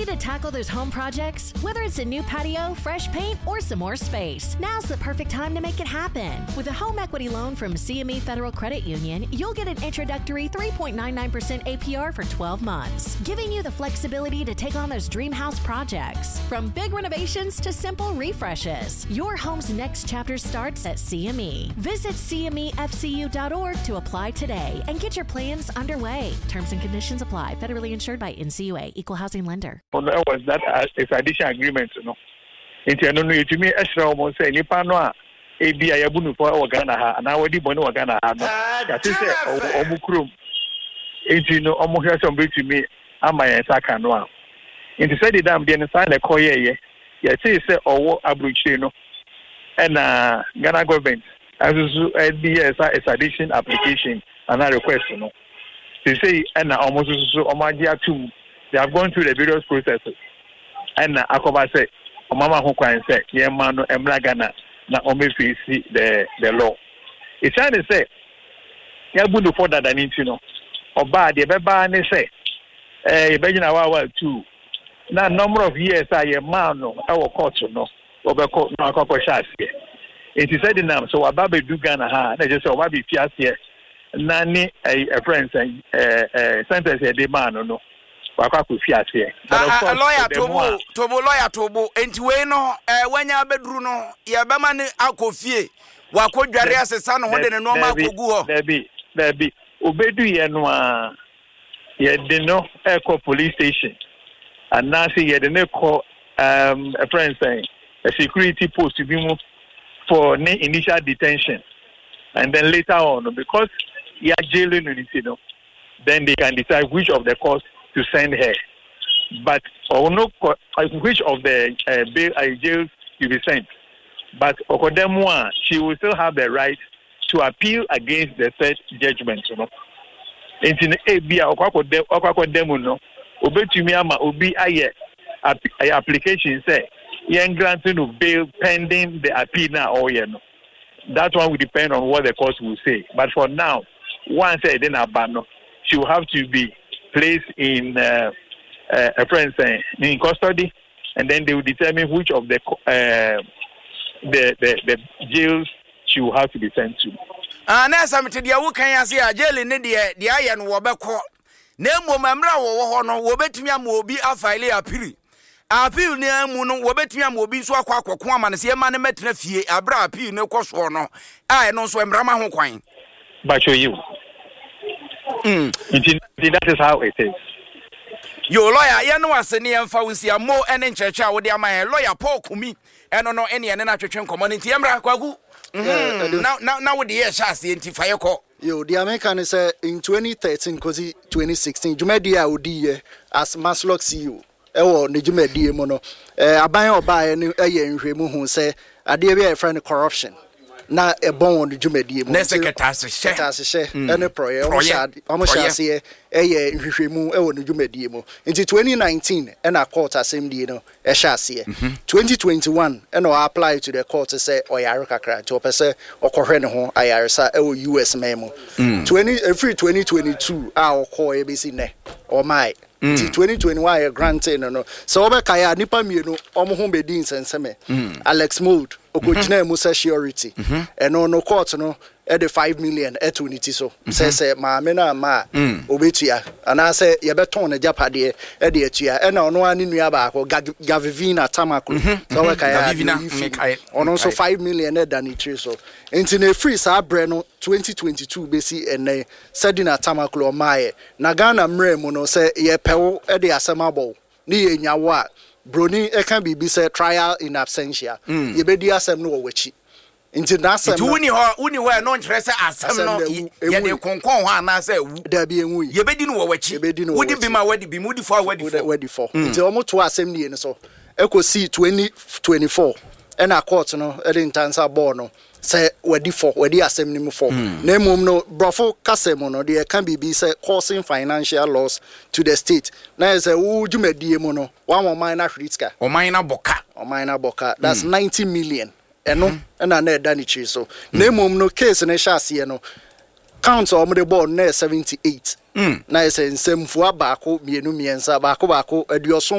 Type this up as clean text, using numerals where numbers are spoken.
Ready to tackle those home projects? Whether it's a new patio, fresh paint, or some more space, now's the perfect time to make it happen. With a home equity loan from CME Federal Credit Union, you'll get an introductory 3.99% APR for 12 months, giving you the flexibility to take on those dream house projects. From big renovations to simple refreshes, your home's next chapter starts at CME. Visit CMEFCU.org to apply today and get your plans underway. Terms and conditions apply. Federally insured by NCUA, Equal Housing Lender. That was that extradition agreement, you know. Into no you to me extra almost say nipa no a ebi ayabunu for Ghana ha na wodi bonu Ghana ha no. Ya say omukrum. Into no omo hwe some be to me ama yen saka no a. Into say the dam dey no sign the koye ye. Ya say owo abrochire no. And Ghana government as SBS extradition application and a request, you know. They say and almost so omagia too. They have gone through the various processes. And Akoba said, Mama Hokwan said, Yemano Emragana, na Omefi see the law. It's trying to say, Yabuno for that I need to know. Oba, the Beba, and they say, Bejinawa too. Now, number of years I am man, our court, no, Obako, no, Akoko Shas here. It is said in them, so Ababe Dugana, ha, they just say, Wabi Fias here. Nani, a friend saying, sentence a demand, no. Lawyer Tobo lawyer Tobo enti we no wanya bedru no ye bema ne akofie wakodware asesa no ho de ne no ma akogu ho baby obedu ye no a ye de no eco police station and now see ye de ne call a friend saying a security post to be moved for initial detention and then later on because you are jailing you know then they can decide which of the courts to send her, but or no, which of the jails you be sent. But Okodemwa, she will still have the right to appeal against the third judgment. You know, in ABA Okodemu no, Obetumiama Obi aye application say yen granting of bail pending the appeal now or you know. That one will depend on what the court will say. But for now, once I then abandon, she will have to be placed in a friend saying in custody, and then they will determine which of the jails she will have to be sent to. Na something dia wo kan ase a jail ne dia aye no wo beko na emo mamra wo ho no wo betumi am obi afile appeal ne amu no wo betumi am obi so akwa ama ne se ma ne metena fie abra appeal ne koso no a no so emrama ho kwan but show you that is how it is. Your lawyer, you know, as any and Fawisia more and in church, I would my lawyer Paul Kumi, and no any and natural community. Now with the year chassis into fire call. Yo, the American is in 2013, because 2016, Jumedia would be as Maslock CEO. Oh, the Jumedia mono. I buy or buy a year who say, I dear a friend of corruption. Na a bon de jumedi mo catastrophe any prayer almost say nhwehwemu e wo ne jumedi mo in 2019 and a court assembly no e sha se 2021 and I apply to the court to say oyare kakra to pese okohwe ne ho ayaresa e wo US memo 2022 a okoye besi ne o my 2021 granted no so obekaya nipa mienu omo ho bedin senseme Alex Mold okochina mu security eno no court no e de 5 million etunity so say ma me na ma obetua ana say ye beton na japade e de atua e na ono ani nua ba ko Gavivina Tamako so obekaya ono so 5 million e danitri so enti na free sa bre no 2022 besi ene Sedina Tamako o mae na Ghana mre mu no say ye pewo e de asemabo ni ye nyawo a Brony e can be say trial in absentia. You be the asem no wachi. Into nasem. Uni ho no interest asem no. Ye de konkon ho ana say there be enwu. Ye be di no wachi. Wodi be ma wadi be mudi for wadi for. Into omo to asem ni no so. Ekosi 2024. E na court no e de intansa board no. Say wadi asem ni mu for. Na mum no brofo kasem no there can be say causing financial loss to the state. Na say wo djumedie mu no one minor riska. O minor boka. That's 90 million. Eno na na danichi so. Na mum no case na shase no count o mo de board na 78. Na say nsem fu abako mienu miensa bako aduoso